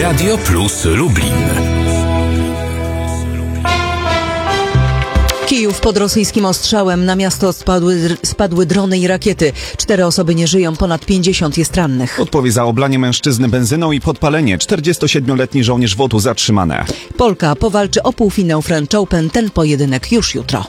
Radio Plus Lublin. Kijów pod rosyjskim ostrzałem. Na miasto spadły drony i rakiety. 4 osoby nie żyją, ponad 50 jest rannych. Odpowie za oblanie mężczyzny benzyną i podpalenie. 47-letni żołnierz WOT-u zatrzymane. Polka powalczy o półfinał French Open. Ten pojedynek już jutro.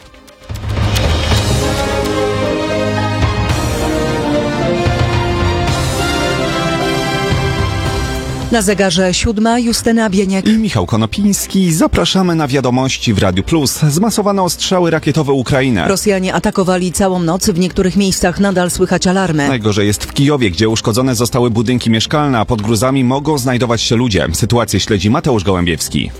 Na zegarze 7, Justyna Bieniek i Michał Konopiński. Zapraszamy na wiadomości w Radiu Plus. Zmasowane ostrzały rakietowe Ukrainę. Rosjanie atakowali całą noc. W niektórych miejscach nadal słychać alarmy. Najgorzej jest w Kijowie, gdzie uszkodzone zostały budynki mieszkalne, a pod gruzami mogą znajdować się ludzie. Sytuację śledzi Mateusz Gołębiewski.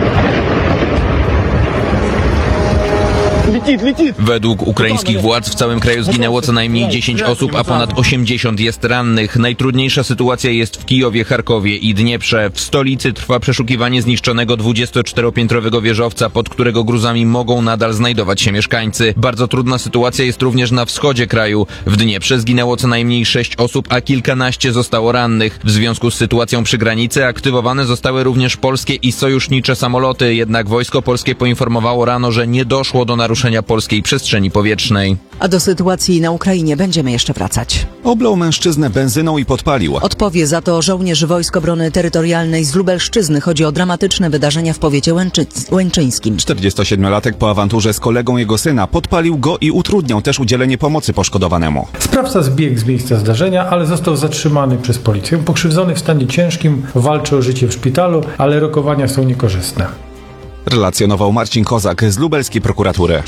Według ukraińskich władz w całym kraju zginęło co najmniej 10 osób, a ponad 80 jest rannych. Najtrudniejsza sytuacja jest w Kijowie, Charkowie i Dnieprze. W stolicy trwa przeszukiwanie zniszczonego 24-piętrowego wieżowca, pod którego gruzami mogą nadal znajdować się mieszkańcy. Bardzo trudna sytuacja jest również na wschodzie kraju. W Dnieprze zginęło co najmniej 6 osób, a kilkanaście zostało rannych. W związku z sytuacją przy granicy aktywowane zostały również polskie i sojusznicze samoloty, jednak wojsko polskie poinformowało rano, że nie doszło do naruszenia polskiej przestrzeni powietrznej. A do sytuacji na Ukrainie będziemy jeszcze wracać. Oblał mężczyznę benzyną i podpalił. Odpowie za to żołnierz Wojsk Obrony Terytorialnej z Lubelszczyzny. Chodzi o dramatyczne wydarzenia w powiecie łęczyńskim. 47-latek po awanturze z kolegą jego syna podpalił go i utrudniał też udzielenie pomocy poszkodowanemu. Sprawca zbiegł z miejsca zdarzenia, ale został zatrzymany przez policję. Pokrzywdzony w stanie ciężkim walczy o życie w szpitalu, ale rokowania są niekorzystne. Relacjonował Marcin Kozak z lubelskiej prokuratury.